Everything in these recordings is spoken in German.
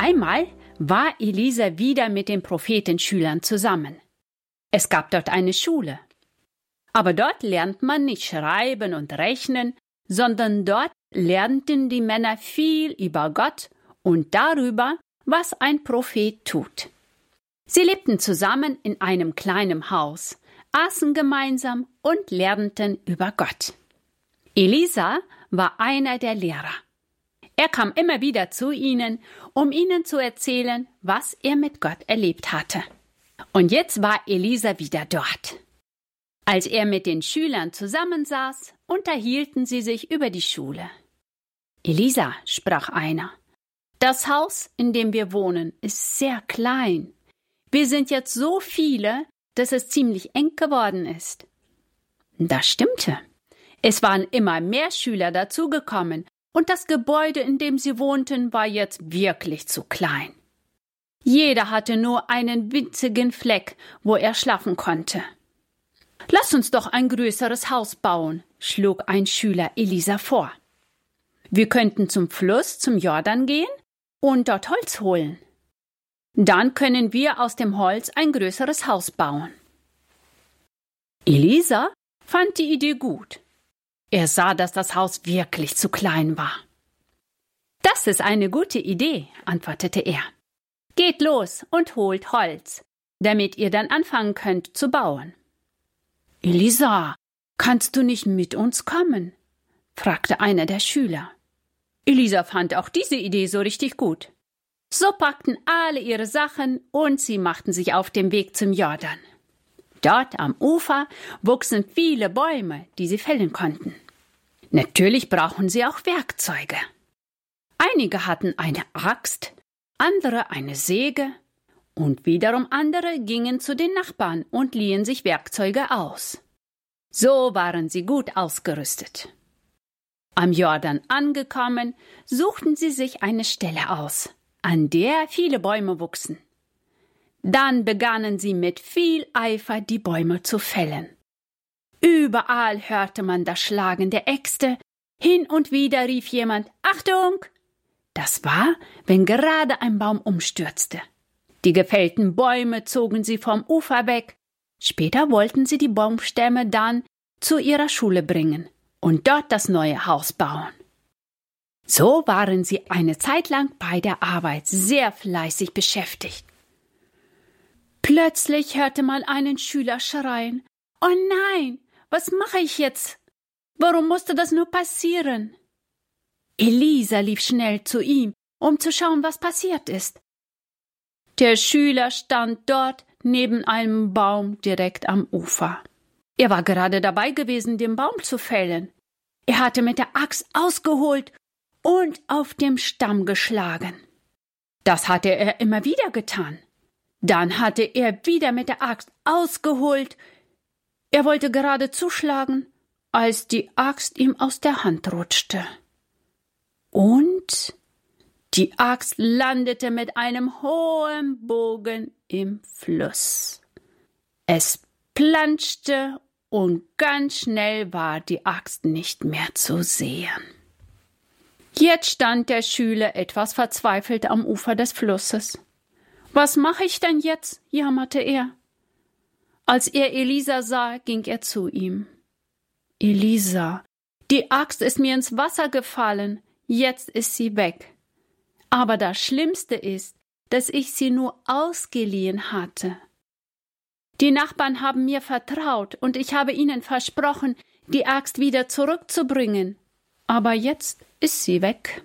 Einmal war Elisa wieder mit den Prophetenschülern zusammen. Es gab dort eine Schule. Aber dort lernt man nicht schreiben und rechnen, sondern dort lernten die Männer viel über Gott und darüber, was ein Prophet tut. Sie lebten zusammen in einem kleinen Haus, aßen gemeinsam und lernten über Gott. Elisa war einer der Lehrer. Er kam immer wieder zu ihnen, um ihnen zu erzählen, was er mit Gott erlebt hatte. Und jetzt war Elisa wieder dort. Als er mit den Schülern zusammensaß, unterhielten sie sich über die Schule. »Elisa«, sprach einer, »das Haus, in dem wir wohnen, ist sehr klein. Wir sind jetzt so viele, dass es ziemlich eng geworden ist.« Das stimmte. Es waren immer mehr Schüler dazugekommen, und das Gebäude, in dem sie wohnten, war jetzt wirklich zu klein. Jeder hatte nur einen winzigen Fleck, wo er schlafen konnte. »Lass uns doch ein größeres Haus bauen«, schlug ein Schüler Elisa vor. »Wir könnten zum Fluss, zum Jordan gehen und dort Holz holen. Dann können wir aus dem Holz ein größeres Haus bauen.« Elisa fand die Idee gut. Er sah, dass das Haus wirklich zu klein war. »Das ist eine gute Idee«, antwortete er. »Geht los und holt Holz, damit ihr dann anfangen könnt zu bauen.« »Elisa, kannst du nicht mit uns kommen?« fragte einer der Schüler. Elisa fand auch diese Idee so richtig gut. So packten alle ihre Sachen und sie machten sich auf den Weg zum Jordan. Dort am Ufer wuchsen viele Bäume, die sie fällen konnten. Natürlich brauchen sie auch Werkzeuge. Einige hatten eine Axt, andere eine Säge und wiederum andere gingen zu den Nachbarn und liehen sich Werkzeuge aus. So waren sie gut ausgerüstet. Am Jordan angekommen, suchten sie sich eine Stelle aus, an der viele Bäume wuchsen. Dann begannen sie mit viel Eifer, die Bäume zu fällen. Überall hörte man das Schlagen der Äxte, hin und wieder rief jemand »Achtung!« Das war, wenn gerade ein Baum umstürzte. Die gefällten Bäume zogen sie vom Ufer weg. Später wollten sie die Baumstämme dann zu ihrer Schule bringen und dort das neue Haus bauen. So waren sie eine Zeit lang bei der Arbeit sehr fleißig beschäftigt. Plötzlich hörte man einen Schüler schreien: »Oh nein, was mache ich jetzt? Warum musste das nur passieren?« Elisa lief schnell zu ihm, um zu schauen, was passiert ist. Der Schüler stand dort neben einem Baum direkt am Ufer. Er war gerade dabei gewesen, den Baum zu fällen. Er hatte mit der Axt ausgeholt und auf dem Stamm geschlagen. Das hatte er immer wieder getan. Dann hatte er wieder mit der Axt ausgeholt. Er wollte gerade zuschlagen, als die Axt ihm aus der Hand rutschte. Und die Axt landete mit einem hohen Bogen im Fluss. Es planschte und ganz schnell war die Axt nicht mehr zu sehen. Jetzt stand der Schüler etwas verzweifelt am Ufer des Flusses. »Was mache ich denn jetzt?« jammerte er. Als er Elisa sah, ging er zu ihm. »Elisa, die Axt ist mir ins Wasser gefallen. Jetzt ist sie weg. Aber das Schlimmste ist, dass ich sie nur ausgeliehen hatte. Die Nachbarn haben mir vertraut und ich habe ihnen versprochen, die Axt wieder zurückzubringen. Aber jetzt ist sie weg.«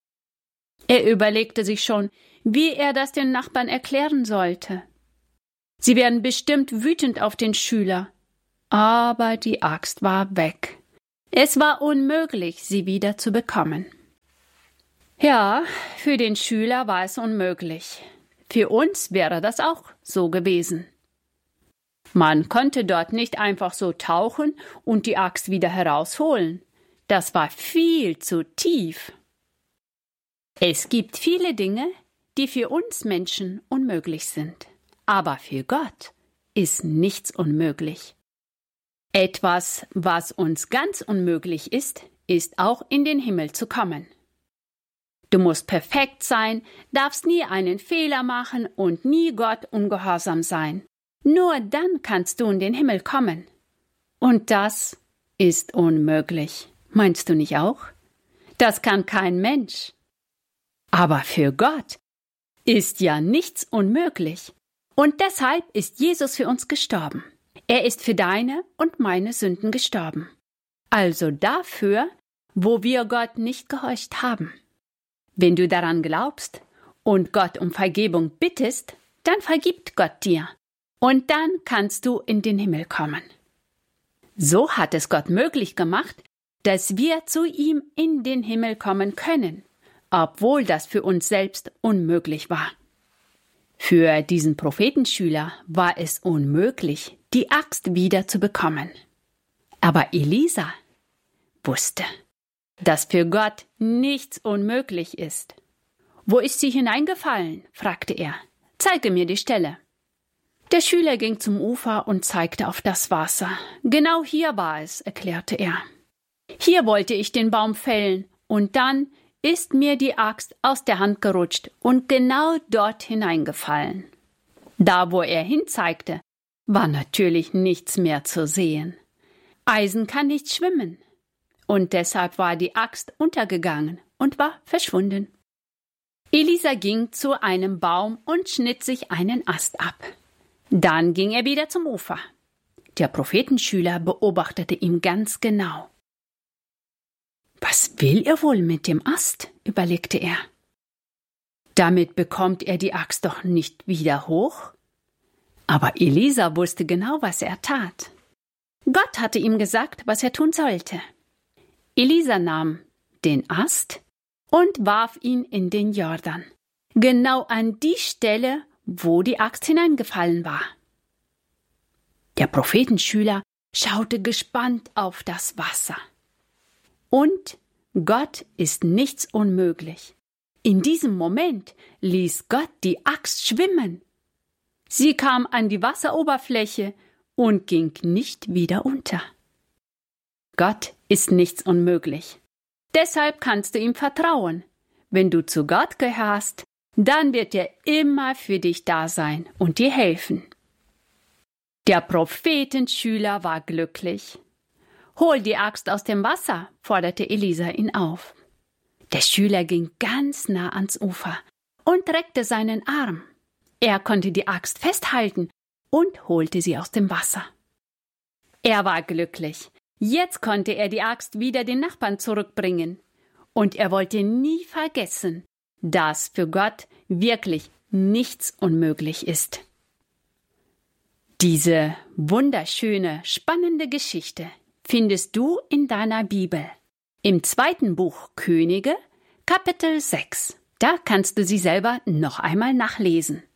Er überlegte sich schon, wie er das den Nachbarn erklären sollte. Sie werden bestimmt wütend auf den Schüler. Aber die Axt war weg. Es war unmöglich, sie wieder zu bekommen. Ja, für den Schüler war es unmöglich. Für uns wäre das auch so gewesen. Man konnte dort nicht einfach so tauchen und die Axt wieder herausholen. Das war viel zu tief. Es gibt viele Dinge, die für uns Menschen unmöglich sind. Aber für Gott ist nichts unmöglich. Etwas, was uns ganz unmöglich ist, ist auch in den Himmel zu kommen. Du musst perfekt sein, darfst nie einen Fehler machen und nie Gott ungehorsam sein. Nur dann kannst du in den Himmel kommen. Und das ist unmöglich. Meinst du nicht auch? Das kann kein Mensch. Aber für Gott ist ja nichts unmöglich. Und deshalb ist Jesus für uns gestorben. Er ist für deine und meine Sünden gestorben. Also dafür, wo wir Gott nicht gehorcht haben. Wenn du daran glaubst und Gott um Vergebung bittest, dann vergibt Gott dir. Und dann kannst du in den Himmel kommen. So hat es Gott möglich gemacht, dass wir zu ihm in den Himmel kommen können, obwohl das für uns selbst unmöglich war. Für diesen Prophetenschüler war es unmöglich, die Axt wieder zu bekommen. Aber Elisa wusste, dass für Gott nichts unmöglich ist. »Wo ist sie hineingefallen?« fragte er. »Zeige mir die Stelle.« Der Schüler ging zum Ufer und zeigte auf das Wasser. »Genau hier war es«, erklärte er. »Hier wollte ich den Baum fällen, und dann ist mir die Axt aus der Hand gerutscht und genau dort hineingefallen.« Da, wo er hinzeigte, war natürlich nichts mehr zu sehen. Eisen kann nicht schwimmen. Und deshalb war die Axt untergegangen und war verschwunden. Elisa ging zu einem Baum und schnitt sich einen Ast ab. Dann ging er wieder zum Ufer. Der Prophetenschüler beobachtete ihn ganz genau. »Was will er wohl mit dem Ast?« überlegte er. »Damit bekommt er die Axt doch nicht wieder hoch?« Aber Elisa wusste genau, was er tat. Gott hatte ihm gesagt, was er tun sollte. Elisa nahm den Ast und warf ihn in den Jordan, genau an die Stelle, wo die Axt hineingefallen war. Der Prophetenschüler schaute gespannt auf das Wasser. Und Gott ist nichts unmöglich. In diesem Moment ließ Gott die Axt schwimmen. Sie kam an die Wasseroberfläche und ging nicht wieder unter. Gott ist nichts unmöglich. Deshalb kannst du ihm vertrauen. Wenn du zu Gott gehörst, dann wird er immer für dich da sein und dir helfen. Der Prophetenschüler war glücklich. »Hol die Axt aus dem Wasser«, forderte Elisa ihn auf. Der Schüler ging ganz nah ans Ufer und reckte seinen Arm. Er konnte die Axt festhalten und holte sie aus dem Wasser. Er war glücklich. Jetzt konnte er die Axt wieder den Nachbarn zurückbringen. Und er wollte nie vergessen, dass für Gott wirklich nichts unmöglich ist. Diese wunderschöne, spannende Geschichte findest du in deiner Bibel. Im 2. Buch Könige, Kapitel 6. Da kannst du sie selber noch einmal nachlesen.